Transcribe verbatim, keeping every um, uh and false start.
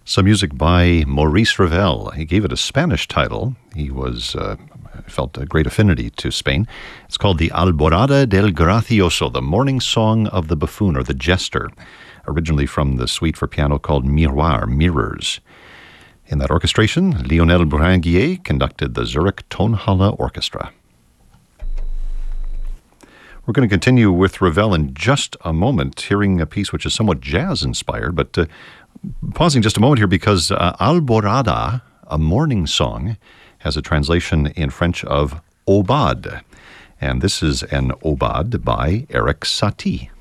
Some music by Maurice Ravel. He gave it a Spanish title. He was uh, felt a great affinity to Spain. It's called the Alborada del Gracioso, the morning song of the buffoon or the jester, originally from the suite for piano called Miroir, Mirrors. In that orchestration, Lionel Bruin-Guillet conducted the Zurich Tonhalle Orchestra. We're going to continue with Ravel in just a moment, hearing a piece which is somewhat jazz-inspired, but uh, pausing just a moment here because uh, Alborada, a morning song, has a translation in French of Aubade, and this is an Aubade by Erik Satie.